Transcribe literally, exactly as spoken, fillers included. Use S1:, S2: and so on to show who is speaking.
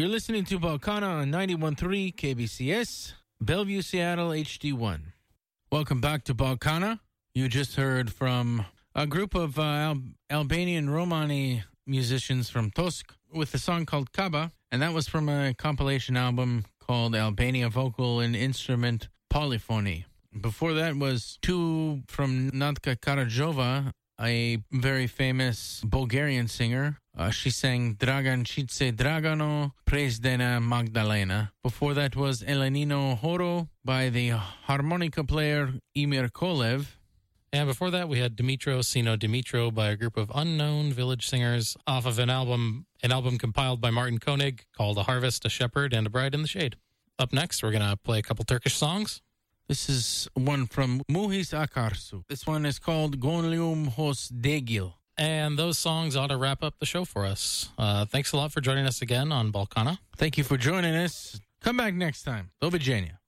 S1: You're listening to Balkana on ninety-one point three K B C S, Bellevue, Seattle, H D one. Welcome back to Balkana. You just heard from a group of uh, Al- Albanian Romani musicians from Tosk with a song called Kaba, and that was from a compilation album called Albania Vocal and Instrument Polyphony. Before that was two from Natka Karajova, a very famous Bulgarian singer. Uh, she sang Dragan Cice Dragano, Prezdena Magdalena. Before that was Elenino Horo by the harmonica player Emir Kolev.
S2: And before that, we had Dimitro Sino Dimitro by a group of unknown village singers off of an album an album compiled by Martin Koenig called A Harvest, a Shepherd, and a Bride in the Shade. Up next, we're going to play a couple Turkish songs.
S1: This is one from Muhis Akarsu. This one is called Gonlium Hos Degil.
S2: And those songs ought to wrap up the show for us. Uh, thanks a lot for joining us again on Balkana.
S1: Thank you for joining us. Come back next time. Do viđenja.